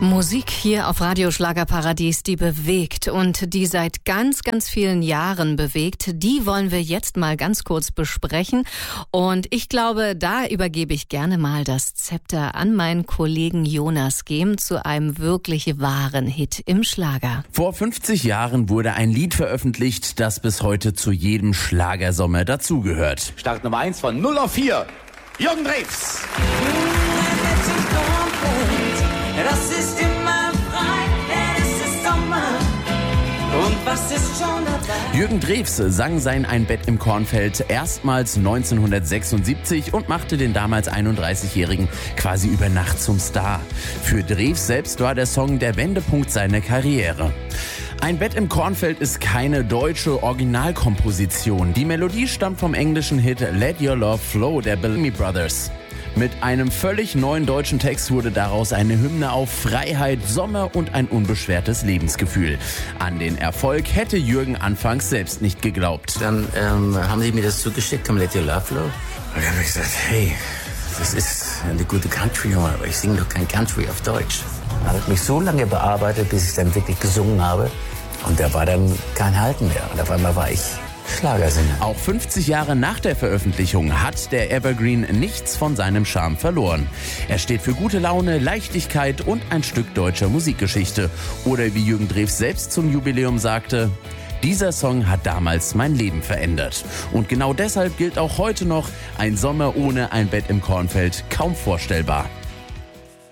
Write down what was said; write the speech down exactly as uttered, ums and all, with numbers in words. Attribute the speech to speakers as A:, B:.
A: Musik hier auf Radio Schlagerparadies, die bewegt und die seit ganz, ganz vielen Jahren bewegt, die wollen wir jetzt mal ganz kurz besprechen. Und ich glaube, da übergebe ich gerne mal das Zepter an meinen Kollegen Jonas Gehm zu einem wirklich wahren Hit im Schlager.
B: Vor fünfzig Jahren wurde ein Lied veröffentlicht, das bis heute zu jedem Schlagersommer dazugehört.
C: Start Nummer eins von null auf vier, Jürgen Drews.
D: Das ist immer frei, denn es ist Sommer. Und was ist schon dabei?
B: Jürgen Drews sang sein Ein Bett im Kornfeld erstmals neunzehnhundertsechsundsiebzig und machte den damals einunddreißigjährigen quasi über Nacht zum Star. Für Drews selbst war der Song der Wendepunkt seiner Karriere. Ein Bett im Kornfeld ist keine deutsche Originalkomposition. Die Melodie stammt vom englischen Hit Let Your Love Flow der Bellamy Brothers. Mit einem völlig neuen deutschen Text wurde daraus eine Hymne auf Freiheit, Sommer und ein unbeschwertes Lebensgefühl. An den Erfolg hätte Jürgen anfangs selbst nicht geglaubt.
E: Dann ähm, haben sie mir das zugeschickt, komm, Let Your Love Flow. Und dann habe ich gesagt, hey, das ist eine gute Country-Nummer, aber ich singe doch kein Country auf Deutsch. Dann habe ich mich so lange bearbeitet, bis ich dann wirklich gesungen habe. Und da war dann kein Halten mehr. Und auf einmal war ich Schlagersänger.
B: Auch fünfzig Jahre nach der Veröffentlichung hat der Evergreen nichts von seinem Charme verloren. Er steht für gute Laune, Leichtigkeit und ein Stück deutscher Musikgeschichte. Oder wie Jürgen Drews selbst zum Jubiläum sagte: Dieser Song hat damals mein Leben verändert. Und genau deshalb gilt auch heute noch: Ein Sommer ohne ein Bett im Kornfeld kaum vorstellbar.